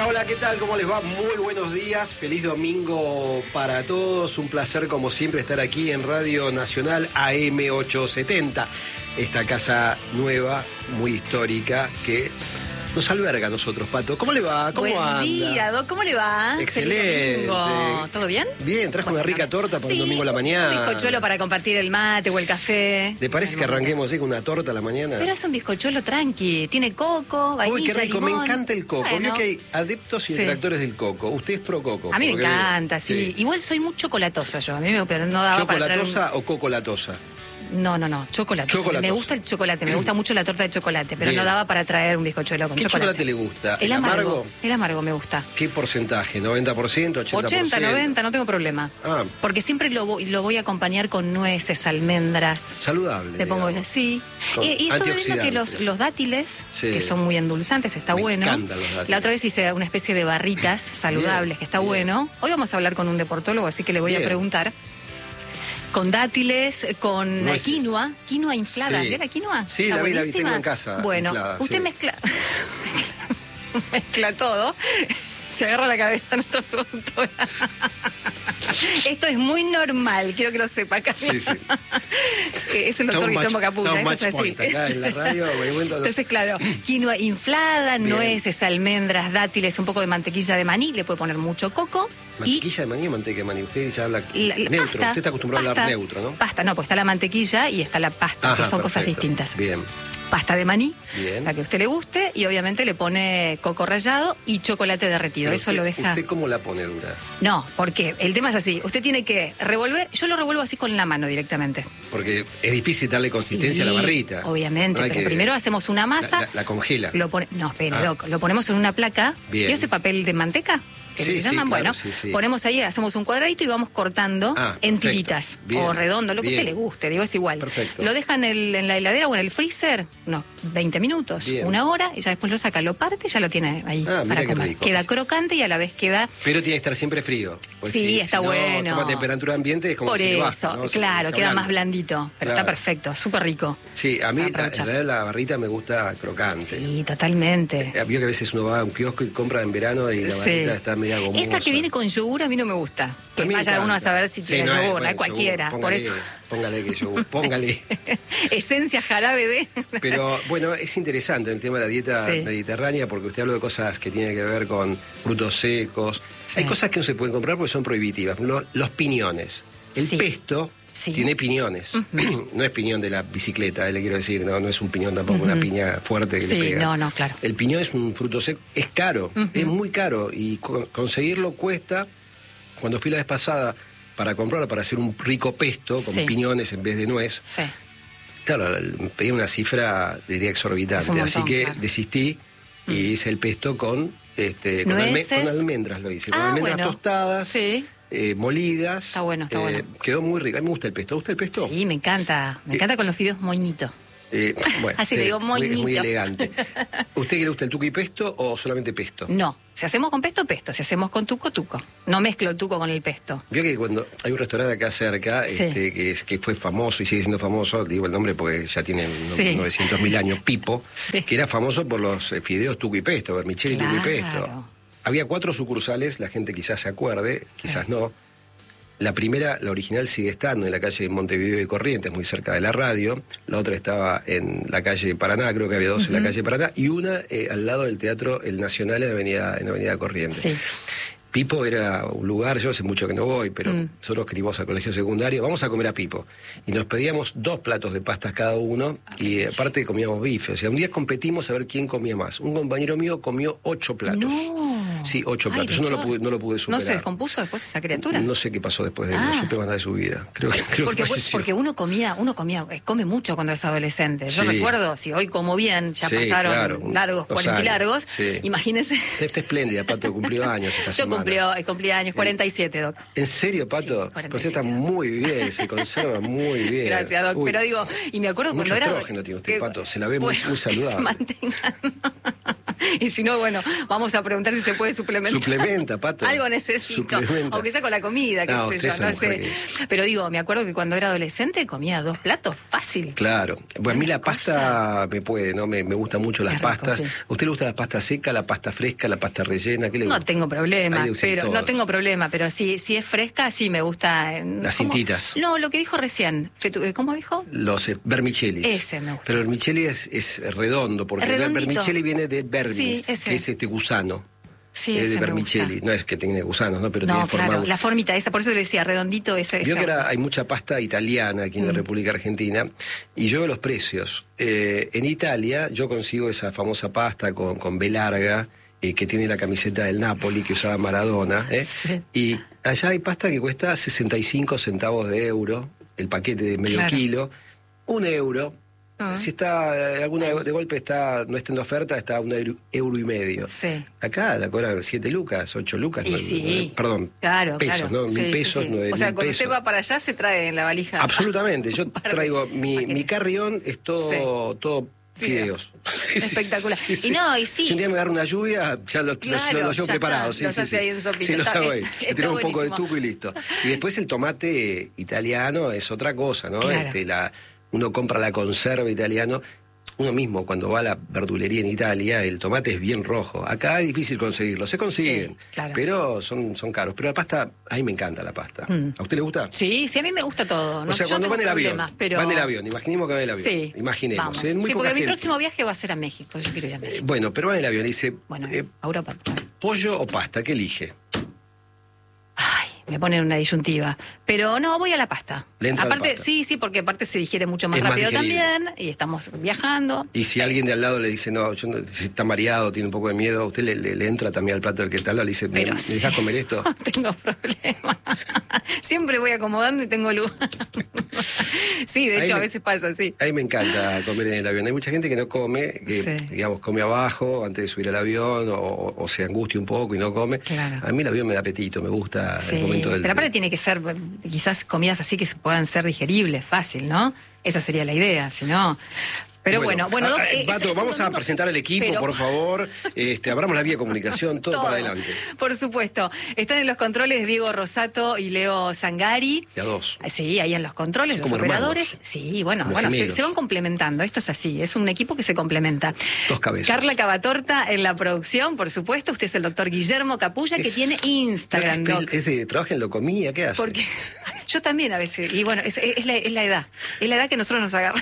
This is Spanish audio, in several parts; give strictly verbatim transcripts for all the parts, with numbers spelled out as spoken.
hola, ¿qué tal? ¿Cómo les va? Muy buenos días, feliz domingo para todos. Un placer, como siempre, estar aquí en Radio Nacional A M ochocientos setenta, esta casa nueva, muy histórica, que nos alberga a nosotros, Pato. ¿Cómo le va? ¿Cómo Buen anda? día, Doc. ¿Cómo le va? Excelente. ¿Todo bien? Bien, trajo Bueno, una rica torta para sí, un domingo a la mañana. Un bizcochuelo para compartir el mate o el café. ¿Le parece que arranquemos ¿sí? con una torta a la mañana? Pero es un bizcochuelo tranqui. Tiene coco, vainilla, Uy, qué rico, limón. me encanta el coco. Bueno. Vio que hay adeptos y Sí. detractores del coco. Usted es pro coco. A mí me porque- encanta, sí. Igual soy muy chocolatosa yo. A mí me, pero no daba para traer un- ¿Chocolatosa o cocolatosa? No, no, no, chocolate. Chocolatosa. Me gusta el chocolate, me gusta mucho la torta de chocolate, pero Bien. no daba para traer un bizcochuelo con ¿Qué chocolate. chocolate le gusta? El amargo. El amargo me gusta. ¿Qué porcentaje? ¿noventa por ciento? ¿ochenta por ciento? ochenta, noventa, no tengo problema. Ah. Porque siempre lo, voy- lo voy a acompañar con nueces, almendras. Saludable. Le pongo digamos. sí. Con Y, y estoy viendo que los, antioxidantes. los dátiles, Sí. que son muy endulzantes, está Me bueno. encantan los dátiles. La otra vez hice una especie de barritas saludables, que está bien. bueno. Hoy vamos a hablar con un deportólogo, así que le voy Bien. a preguntar. Con dátiles, con Nueces. quinoa, quinoa inflada. Sí. ¿Vio la quinoa? Sí, Está la vi, la vi, buenísima. tengo en casa Bueno, inflada, usted sí. mezcla, mezcla todo. Se agarra la cabeza nuestra productora. Esto es muy normal, quiero que lo sepa acá. Sí, sí. Es el doctor Estamos Guillermo match- Caputa, estamos eso es match así. point acá en la radio, me cuento- Entonces, claro, quinoa inflada, Bien. nueces, almendras, dátiles, un poco de mantequilla de maní, le puede poner mucho coco. ¿Mantequilla de maní o manteca de maní? Usted ya habla y la- la neutro. pasta, Usted está acostumbrado a pasta, hablar neutro, ¿no? Pasta, no, pues está la mantequilla y está la pasta, Ajá, que son cosas perfecto. distintas. Bien. Pasta de maní, Bien. la que a usted le guste, y obviamente le pone coco rallado y chocolate derretido. Pero Eso usted, lo deja. ¿Usted cómo la pone dura? No, porque el tema es así. Usted tiene que revolver. Yo lo revuelvo así con la mano directamente. Porque es difícil darle consistencia Sí, a la barrita. Obviamente, No hay pero que- primero hacemos una masa. La, la- la congela. Lo pone, no, espere, Ah. Doc, lo ponemos en una placa. Bien. ¿Y ese papel de manteca? Que Sí, le sí, llaman, claro, bueno, sí, sí. ponemos ahí, hacemos un cuadradito y vamos cortando Ah, en perfecto. tiritas. Bien, O redondo, lo que a bien. usted le guste, digo, es igual. Perfecto. Lo deja en, el- en la heladera o en el freezer, unos veinte minutos, Bien. una hora, y ya después lo saca, lo parte y ya lo tiene ahí Ah, mira para qué comer. rico. Queda crocante y a la vez queda. Pero tiene que estar siempre frío. Pues Sí, si- está si no bueno. toma temperatura ambiente es como Por si le eso, basta, ¿no? Se- claro, se queda ablanda. más blandito. Pero Claro. está perfecto, súper rico. Sí, a mí Para en aprovechar. realidad la barrita me gusta crocante. Sí, totalmente. Eh, Vio que a veces uno va a un kiosco y compra en verano y la Sí. barrita está media gomosa. Esa que viene con yogur a mí no me gusta. Que A mí me vaya uno a encanta. saber si Sí, tiene no es- yogur, no bueno, es cualquiera. yogur, Por póngale- eso. Póngale que yogur, póngale. Esencia jarabe de. Pero bueno, es interesante el tema de la dieta Sí. mediterránea porque usted habló de cosas que tienen que ver con frutos secos. Sí. Hay cosas que no se pueden comprar porque son prohibitivas. Lo- Los piñones. El Sí. pesto Sí. tiene piñones. No es piñón de la bicicleta, eh, le quiero decir. No, no es un piñón tampoco, una piña fuerte que Sí, le pega. no, no, claro. El piñón es un fruto seco. Es caro, es muy caro. Y co- conseguirlo cuesta. Cuando fui la vez pasada para comprarlo, para hacer un rico pesto con Sí. piñones en vez de nuez, Sí. claro, pedí una cifra, diría, exorbitante. Es un montón, Así que claro. desistí y hice el pesto con, este, con, alme- Nueces. con almendras, lo hice. Con Ah, almendras bueno. tostadas, Sí. eh, molidas. Está bueno, está eh, bueno. Quedó muy rico. A mí me gusta el pesto. ¿A usted el pesto? Sí, me encanta. Me Eh, encanta con los fideos moñito. Eh, bueno, Así le eh, digo, muy- es muy moñito. elegante. ¿Usted le gusta el tuco y pesto o solamente pesto? No. Si hacemos con pesto, pesto. Si hacemos con tuco, tuco. No mezclo el tuco con el pesto. Vio que cuando hay un restaurante acá cerca Sí. este, que, es- que fue famoso y sigue siendo famoso, digo el nombre porque ya tiene Sí. novecientos mil años, Pipo, Sí. que era famoso por los eh, fideos tuco y pesto, vermicelli tuco y pesto. Claro. Había cuatro sucursales, la gente quizás se acuerde, quizás no. La primera, la original, sigue estando en la calle Montevideo de Corrientes, muy cerca de la radio. La otra estaba en la calle Paraná, creo que había dos en la calle Paraná. Y una eh, al lado del Teatro El Nacional en Avenida, en Avenida Corrientes. Sí. Pipo era un lugar, yo hace mucho que no voy, pero Mm. nosotros que íbamos al colegio secundario, vamos a comer a Pipo. Y nos pedíamos dos platos de pastas cada uno y eh, aparte comíamos bife. O sea, un día competimos a ver quién comía más. Un compañero mío comió ocho platos. No. Sí, ocho Ay, platos. Yo no lo doctor. pude, no lo pude ¿No superar. se descompuso después esa criatura? No sé qué pasó después de él, Ah. no supe más nada de su vida. Creo que, creo Porque, que falleció. porque uno comía, uno comía, eh, come mucho cuando es adolescente. Yo Sí. recuerdo, si hoy como bien, ya Sí, pasaron claro, largos, dos cuarenta y años, largos, sí. imagínese. Usted está espléndida, Pato, cumplió años esta Yo semana. cumplió, eh, cumplí años, cuarenta y siete, Doc. ¿En serio, Pato? Sí, Pero cuarenta y usted está siete. muy bien, se conserva muy bien. Gracias, Doc. Uy, Pero digo, y me acuerdo mucho cuando era. estrógeno tiene usted, que- Pato, se la ve muy- muy que saludable. se mantengan. Y si no, bueno, vamos a preguntar si se puede suplementar. Suplementa, Pato. Algo necesito. Suplementa. Aunque sea con la comida, qué No, sé usted yo, es no una sé. mujer que- Pero digo, me acuerdo que cuando era adolescente comía dos platos fácil. Claro. Bueno, a mí la Cosa. pasta me puede, ¿no? Me, me gustan mucho las Es rico, pastas. sí. ¿A usted le gusta la pasta seca, la pasta fresca, la pasta rellena? ¿Qué le No gusta? tengo problema, Ahí le gustan pero todas. no tengo problema, pero si, si es fresca, sí me gusta. eh, Las ¿cómo? cintitas. No, lo que dijo recién. Fetu- ¿Cómo dijo? Los eh, vermicellis. Ese me gusta. Pero el vermicelli es, es redondo, porque Es el redondito. vermicelli viene de vermis, Sí, ese. que es este gusano. Sí, es ese de me vermicelli. gusta. No es que tenga gusanos, ¿no? Pero No, tiene claro, forma. la formita esa, por eso le decía, redondito ese. Vio ese. que ahora hay mucha pasta italiana aquí en la Mm. República Argentina y yo veo los precios. Eh, en Italia yo consigo esa famosa pasta con, con B larga, eh, que tiene la camiseta del Napoli que usaba Maradona. ¿eh? Sí. Y allá hay pasta que cuesta sesenta y cinco centavos de euro, el paquete de medio Claro. kilo, un euro. Ah. Si está eh, alguna de golpe está no está en oferta, está a un euro, euro y medio. Sí. Acá la cobran siete lucas, ocho lucas, Y no- sí. no- perdón, Claro, pesos, claro. ¿no? Sí, Mil sí, pesos, sí. nueve O sea, mil cuando pesos. usted va para allá, se trae en la valija. Absolutamente, yo Un par de traigo mi, paquetes. mi carrión es todo, todo Fideos. fideos. Sí, sí, Espectacular. sí, sí. Y no, y sí. Si un día me agarra una lluvia, ya los, los- Claro, los llevo ya preparados. está, Sí, los sí, hace sí. ahí en sopita. Sí, los Está- hago ahí. está Le tiro un poco de buenísimo. tuco y listo. Y después el tomate italiano es otra cosa, ¿no? Claro. Este, la, uno compra la conserva italiano. Uno mismo, cuando va a la verdulería en Italia, el tomate es bien rojo. Acá es difícil conseguirlo. Se consiguen, Sí, claro. pero son, son caros. Pero la pasta, a mí me encanta la pasta. Mm. ¿A usted le gusta? Sí, sí, a mí me gusta todo. No, O sea, yo cuando tengo va en el avión, problemas, pero... va en el avión, imaginemos que va en el avión. Sí, Imaginemos. vamos. ¿eh? Muy Sí, poca porque mi gente. próximo viaje va a ser a México. Yo quiero ir a México. Bueno, pero va en el avión y dice, Bueno, eh, a Europa. ¿pollo o pasta? ¿Qué elige? Ay, me ponen una disyuntiva. Pero no, voy a la pasta. Le entra la aparte, pasta. sí, sí, porque aparte se digiere mucho más Es más rápido digerible. también. Y estamos viajando. Y si alguien de al lado le dice, no, yo no- si está mareado, tiene un poco de miedo, ¿a usted le, le- le entra también al plato del que está al lado? Le dice, ¿me, Pero me sí. dejas comer esto? No tengo problema. Siempre voy acomodando y tengo lugar. Sí, de Ahí hecho, me- a veces pasa así. A mí me encanta comer en el avión. Hay mucha gente que no come, que Sí. digamos come abajo antes de subir al avión o, o- o se angustia un poco y no come. Claro. A mí el avión me da apetito, me gusta Sí, el momento del... pero aparte tiene que ser eh, quizás comidas así que se puedan ser digeribles, fácil, ¿no? Esa sería la idea, si no... Pero bueno, bueno, Doc, ah, eh, Pato, es un vamos a domingo- presentar al equipo, pero- por favor. Este, abramos la vía de comunicación, todo, para adelante. Por supuesto. Están en los controles Diego Rosato y Leo Zangari. Y a dos. Sí, ahí en los controles, los Como operadores. hermanos. Sí, bueno, Como bueno, se, gemelos. se van complementando. Esto es así, es un equipo que se complementa. Dos cabezas. Carla Cavatorta en la producción, por supuesto. Usted es el doctor Guillermo Capulla, que Es- tiene Instagram, Es, Doc. es de trabaja en Locomía, ¿qué hace? Porque yo también a veces, y bueno, es, es la, es la edad, es la edad que nosotros nos agarran.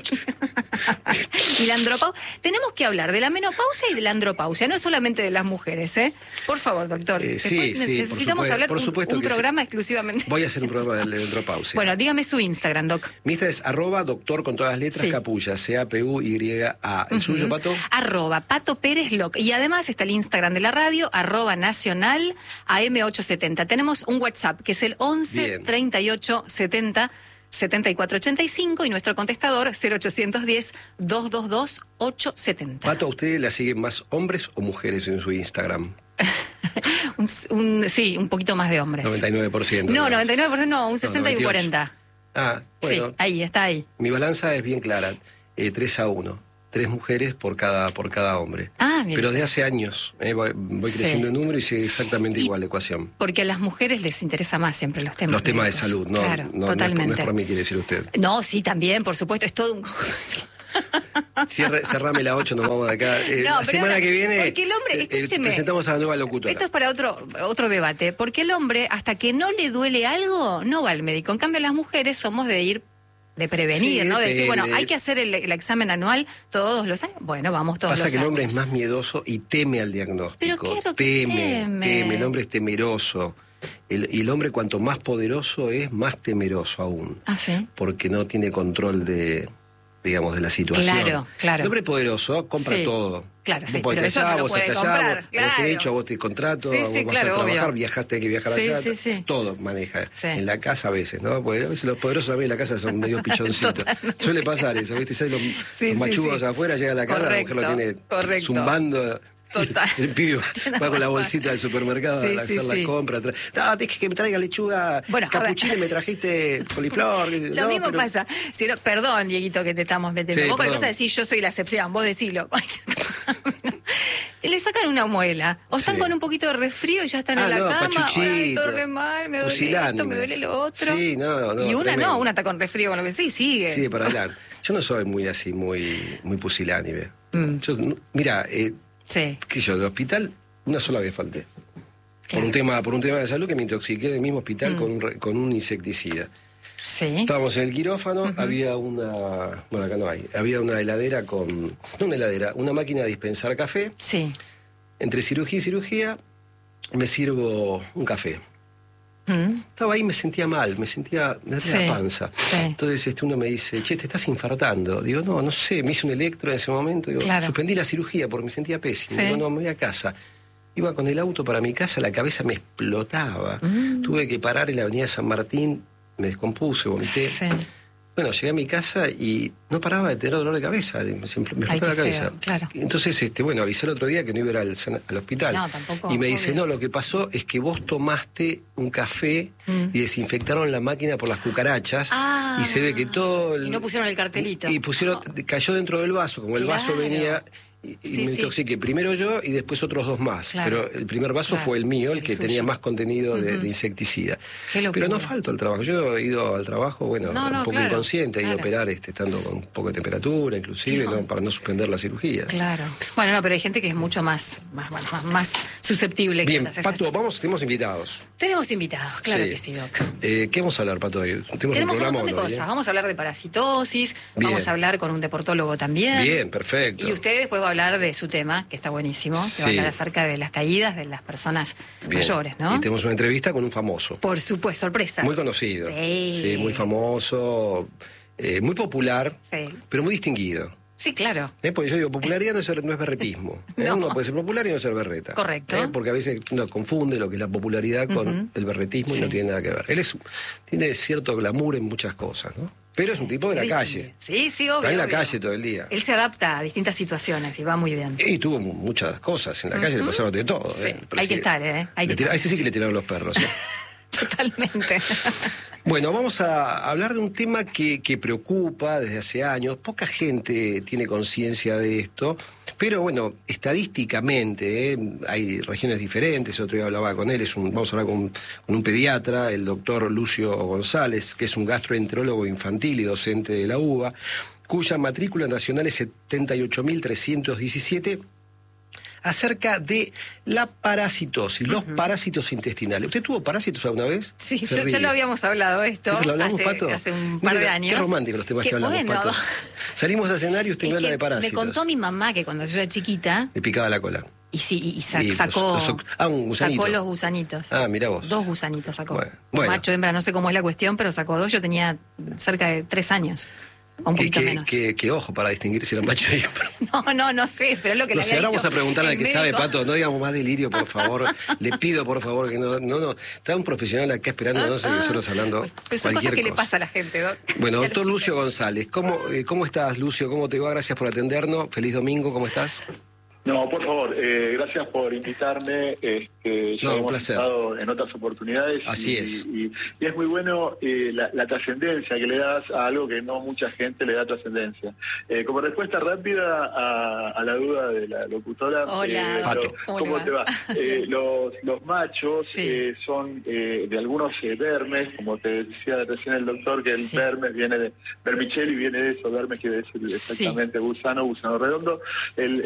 Y la andropausia. Tenemos que hablar de la menopausia y de la andropausia, no solamente de las mujeres, ¿eh? Por favor, doctor. Eh, Después sí, sí, por necesitamos supuesto- hablar por un- supuesto un, que sí. programa exclusivamente. Voy a hacer un programa de andropausia. Bueno, dígame su Instagram, Doc. Mi Insta es arroba doctor con todas las letras Sí. Capulla, C A P U Y A. ¿El suyo, Pato? Arroba Pato Pérez Loc. Y además está el Instagram de la radio, arroba nacional A M ochocientos setenta. Tenemos un WhatsApp que es el once Bien. treinta y ocho setenta setenta y cuatro ochenta y cinco y nuestro contestador cero ochocientos diez doscientos veintidós ochocientos setenta. Pato, ¿a usted la siguen más hombres o mujeres en su Instagram? Un, un- sí, un poquito más de hombres. noventa y nueve por ciento. No, ¿no? noventa y nueve por ciento no, un sesenta y un noventa y ocho. cuarenta. Ah, bueno. Sí, ahí, está ahí. Mi balanza es bien clara. Eh, tres a uno. Tres mujeres por cada, por cada hombre. Ah, bien. Pero de hace años. eh, voy, voy Sí. creciendo en número y sigue exactamente Y- igual la ecuación. Porque a las mujeres les interesa más siempre los temas. Los temas de médicos. salud, no, Claro, no, no, es por, totalmente. no es por mí, quiere decir usted. No, sí, también, por supuesto, es todo un... Cierre, cerrame la ocho, nos vamos de acá. Eh, No, la pero semana ahora, que viene porque el hombre, eh, eh, escúcheme. presentamos a la nueva locutora. Esto es para otro, otro debate, porque el hombre, hasta que no le duele algo, no va al médico. En cambio, las mujeres somos de ir, de prevenir, Sí, ¿no? De decir, depende. bueno, hay que hacer el, el examen anual todos los años. Bueno, vamos todos Pasa los que el años. hombre es más miedoso y teme al diagnóstico. Pero claro que teme, teme. El hombre es temeroso. El- y el hombre cuanto más poderoso es, más temeroso aún. Ah, sí. Porque no tiene control de, digamos, de la situación. Claro, claro. El hombre poderoso compra Sí. todo. Claro, Vos sí, podés pero eso allá, no lo vos puede hasta allá, comprar, vos, vos claro. te echo, vos te contrato, Sí, vos sí, vas claro, a trabajar, obvio. viajaste, hay que viajar Sí, allá. sí, sí. Todo maneja. Sí. En la casa a veces, ¿no? Porque a veces los poderosos también en la casa son medio pichoncitos. Totalmente. Suele pasar eso, ¿viste? ¿Sabes? Los, Sí, los sí, machugos sí. afuera, llega a la casa, Correcto, la mujer lo tiene correcto. zumbando. Total. El pibe Tiene va con la razón. bolsita del supermercado Sí, a sí, hacer sí. la compra. Tra- No, dije que me traiga lechuga Bueno, a ver. capuchina y me trajiste coliflor. Lo No, mismo pero- pasa. Si no- perdón, Dieguito, que te estamos metiendo. Sí, vos con la perdón. cosa decís, yo soy la excepción, vos decilo. le sacan una muela. O están Sí. con un poquito de resfrío y ya están Ah, en la no, cama. pachuchito, Ay, todo re mal, me duele esto, me pusilánimes. duele lo otro. Sí, no, no, y una tremendo. no, una está con resfrío, con lo que sí, sigue. Sí, para adelante. Yo no soy muy así, muy, muy pusilánime. Mm. Yo, no- mira, eh, Sí, qué sé yo, del hospital una sola vez falté. Por claro. un tema, por un tema de salud que me intoxiqué del mismo hospital Mm. con, un, re- con un insecticida. Sí. Estábamos en el quirófano, había una, bueno, acá no hay, había una heladera con, no una heladera, una máquina de dispensar café. Sí. Entre cirugía y cirugía me sirvo un café. Mm. Estaba ahí y me sentía mal, me sentía, me dolía Sí, la panza. sí. Entonces este uno me dice, che, te estás infartando. Digo, no, no sé, me hice un electro en ese momento. Digo, Claro. suspendí la cirugía porque me sentía pésimo. Sí. Digo, no, me voy a casa. Iba con el auto para mi casa, la cabeza me explotaba. Mm. Tuve que parar en la avenida San Martín, me descompuse, vomité. Sí. Bueno, llegué a mi casa y no paraba de tener dolor de cabeza, me, me Ay, explotaba qué la cabeza. feo, claro. Entonces, este, bueno, avisé el otro día que no iba a ir al, san- al hospital. No, tampoco, y me dice, obvio. no, lo que pasó es que vos tomaste un café Mm. y desinfectaron la máquina por las cucarachas Ah. y se ve que todo... el- Y no pusieron el cartelito. Y pusieron, cayó dentro del vaso, como el vaso Claro. venía... Y, y Sí, me sí. intoxiqué primero yo y después otros dos más. Claro. Pero el primer vaso Claro, fue el mío, el, el que suyo. tenía más contenido de, Ujú. de insecticida. Qué locura. Pero no falto al trabajo. Yo he ido al trabajo, bueno, No, no, un poco claro, inconsciente, he ido a claro. operar este, estando con un poco de temperatura, inclusive, Sí, ¿no? no. Para no suspender la cirugía. Claro. Bueno, no, pero hay gente que es mucho más, más, más, más susceptible que Bien, otras. Es Pato, así. vamos, tenemos invitados. Tenemos invitados, claro Sí. que sí, Doc. Eh, ¿Qué vamos a hablar, Pato? Hoy? Tenemos, Tenemos un programa montón de hoy, cosas. ¿eh? Vamos a hablar de parasitosis, Bien. vamos a hablar con un deportólogo también. Bien, perfecto. Y usted después va a hablar de su tema, que está buenísimo, que va a Sí. hablar acerca de las caídas de las personas Bien. mayores, ¿no? Y tenemos una entrevista con un famoso. Por supuesto, sorpresa. Muy conocido. Sí. muy famoso, eh, muy popular, Sí. pero muy distinguido. Sí, claro. ¿Eh? Porque yo digo, popularidad no es, no es berretismo. ¿eh? No. Uno puede ser popular y no ser berreta. Correcto. ¿eh? Porque a veces uno confunde lo que es la popularidad con Ujú. el berretismo y Sí. no tiene nada que ver. Él es, tiene cierto glamour en muchas cosas, ¿no? Pero es un tipo de la Sí. calle. Sí, sí, obvio. Está en la obvio. calle todo el día. Él se adapta a distintas situaciones y va muy bien. Y tuvo mu- muchas cosas en la calle, le pasaron de todo. Sí, ¿eh? hay que estar, ¿eh? Hay le que tira- estar. a ese sí que le tiraron los perros. ¿eh? Totalmente. Bueno, vamos a hablar de un tema que, que preocupa desde hace años. Poca gente tiene conciencia de esto, pero bueno, estadísticamente ¿eh? Hay regiones diferentes. Otro día hablaba con él, es un, vamos a hablar con, con un pediatra, el doctor Lucio González, que es un gastroenterólogo infantil y docente de la U B A, cuya matrícula nacional es setenta y ocho mil trescientos diecisiete. Acerca de la parasitosis, los parásitos intestinales. ¿Usted tuvo parásitos alguna vez? Sí, Se yo- ya ríe. lo habíamos hablado esto ¿Esto lo hablamos, hace, Pato? hace un par Mire, de años. Qué románticos los temas Qué que hablamos, bueno. Pato. Salimos a cenar y usted me Es habla que de parásitos. me contó mi mamá que cuando yo era chiquita, Le picaba la cola. y sí, y sa- Y los- sacó, los oc- ah, un gusanito. sacó los gusanitos. Ah, mirá vos. Dos gusanitos sacó. Bueno, bueno. Macho, hembra, no sé cómo es la cuestión, pero sacó dos. Yo tenía cerca de tres años. O un Que, poquito que, menos. que, que ojo para distinguir si era macho y hembra. No, no, no sé, pero es lo que No le sé, había ahora vamos dicho a preguntarle al el que sabe, médico. Pato, no digamos más delirio, por favor. Le pido, por favor, que no, no, no. Está un profesional acá esperando, no sé, nosotros hablando Bueno, pero son cualquier cosas que le cosa. pasa a la gente, Doc. Bueno, Y a los doctor Lucio chicos. González, ¿cómo, eh, ¿cómo estás, Lucio? ¿Cómo te va? Gracias por atendernos. Feliz domingo, ¿cómo estás? No, por favor, eh, gracias por invitarme. Este, ya No, un hemos placer. estado en otras oportunidades. Así y, es. Y, y es muy bueno eh, la, la trascendencia que le das a algo que no mucha gente le da trascendencia. Eh, como respuesta rápida a, a la duda de la locutora, Hola, eh, Pato. lo- ¿cómo ¿cómo le te va? va? Eh, los, los machos Sí. eh, son eh, de algunos eh, vermes, como te decía recién el doctor, que el Sí. vermes viene de vermicelli, viene de eso, vermes quiere decir exactamente gusano, gusano redondo. El,